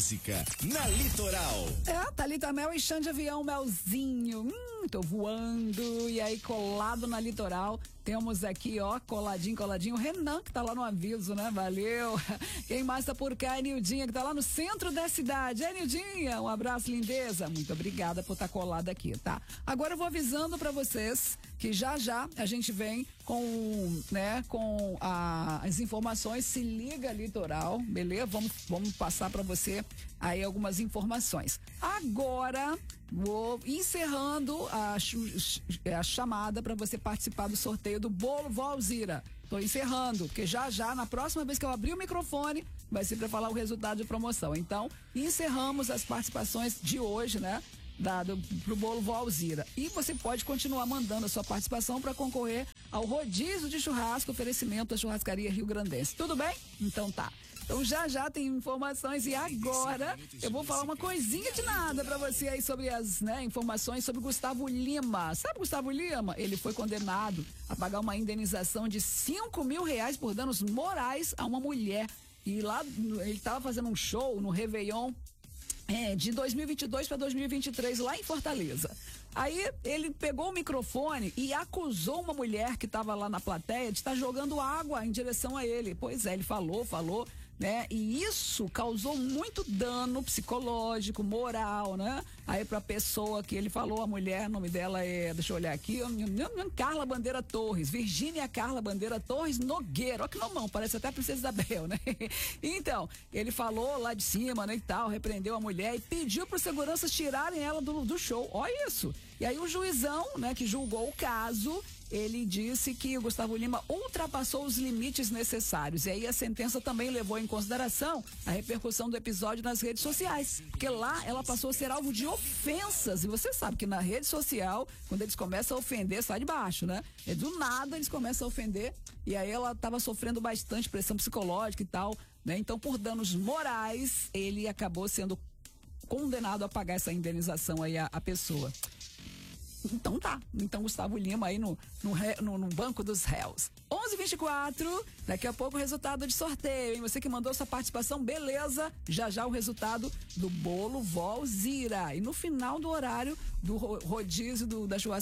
música na Litoral. Thalita Mel e Xande Avião, Melzinho. Tô voando. E aí, colado na Litoral. Temos aqui, ó, coladinho, o Renan, que tá lá no aviso, né? Valeu. Quem mais tá por cá é Nildinha, que tá lá no centro da cidade. Nildinha, um abraço, lindeza. Muito obrigada por estar colada aqui, tá? Agora eu vou avisando pra vocês que já a gente vem com as informações. Se liga, Litoral, beleza? Vamos passar pra você aí algumas informações. Agora, vou encerrando a chamada para você participar do sorteio do bolo Valzira. Tô encerrando, porque já, na próxima vez que eu abrir o microfone, vai ser para falar o resultado de promoção. Então, encerramos as participações de hoje, né? Pro bolo Valzira. E você pode continuar mandando a sua participação para concorrer ao rodízio de churrasco, oferecimento da Churrascaria Rio Grandense. Tudo bem? Então tá. Então já tem informações e agora eu vou falar uma coisinha de nada pra você aí sobre as informações sobre Gustavo Lima. Sabe Gustavo Lima? Ele foi condenado a pagar uma indenização de R$5.000 por danos morais a uma mulher. E lá ele tava fazendo um show no Réveillon de 2022 para 2023 lá em Fortaleza. Aí ele pegou o microfone e acusou uma mulher que estava lá na plateia de estar jogando água em direção a ele. Pois é, ele falou, né? E isso causou muito dano psicológico, moral, né? Aí pra pessoa que ele falou, a mulher, o nome dela é, deixa eu olhar aqui, Carla Bandeira Torres, Virgínia Carla Bandeira Torres Nogueira. Olha que nomão, parece até a Princesa Isabel, né? Então, ele falou lá de cima, né, e tal, repreendeu a mulher e pediu para os seguranças tirarem ela do show. Olha isso. E aí o juizão, né, que julgou o caso, ele disse que o Gustavo Lima ultrapassou os limites necessários. E aí a sentença também levou em consideração a repercussão do episódio nas redes sociais. Porque lá ela passou a ser alvo de ofensas. E você sabe que na rede social, quando eles começam a ofender, sai de baixo, né? Do nada eles começam a ofender. E aí ela estava sofrendo bastante pressão psicológica e tal, né? Então, por danos morais, ele acabou sendo condenado a pagar essa indenização aí à pessoa. Então tá. Então Gustavo Lima aí no banco dos réus. 11h24, daqui a pouco o resultado de sorteio, hein? Você que mandou sua participação, beleza? Já o resultado do bolo Valzira. E no final do horário do rodízio da churrascaria